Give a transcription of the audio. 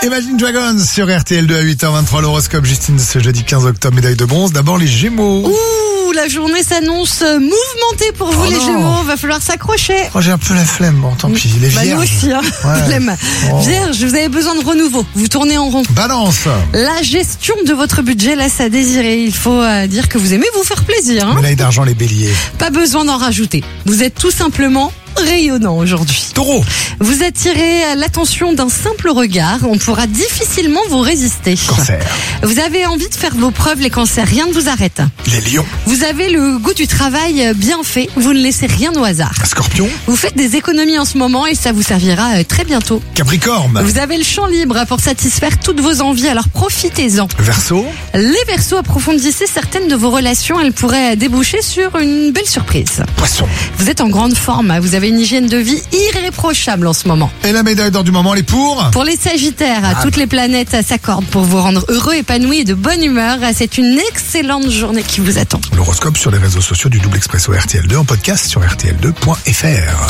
Imagine Dragons sur RTL2 à 8h23, l'horoscope Justine de ce jeudi 15 octobre, médaille de bronze. D'abord les Gémeaux. Ouh, la journée s'annonce mouvementée pour vous les Gémeaux, va falloir s'accrocher. Oh, j'ai un peu la flemme, bon tant pis, les vierges. Nous aussi, hein. Ouais. Flemme. Oh. Vierge, vous avez besoin de renouveau, vous tournez en rond. Balance. La gestion de votre budget laisse à désirer, il faut dire que vous aimez vous faire plaisir. Hein. Médaille d'argent les Béliers. Pas besoin d'en rajouter, vous êtes tout simplement rayonnant aujourd'hui. Taureau. Vous attirez l'attention d'un simple regard, on pourra difficilement vous résister. Cancer. Vous avez envie de faire vos preuves, les cancers, rien ne vous arrête. Les Lions. Vous avez le goût du travail bien fait, vous ne laissez rien au hasard. Scorpion. Vous faites des économies en ce moment et ça vous servira très bientôt. Capricorne. Vous avez le champ libre pour satisfaire toutes vos envies, alors profitez-en. Verseau. Les Verseaux, approfondissez certaines de vos relations, elles pourraient déboucher sur une belle surprise. Poisson. Vous êtes en grande forme, vous avez une hygiène de vie irréprochable en ce moment. Et la médaille d'or du moment, les pour. Pour les Sagittaires, toutes les planètes s'accordent pour vous rendre heureux, épanoui et de bonne humeur. C'est une excellente journée qui vous attend. L'horoscope sur les réseaux sociaux du Double Expresso RTL2 en podcast sur rtl2.fr.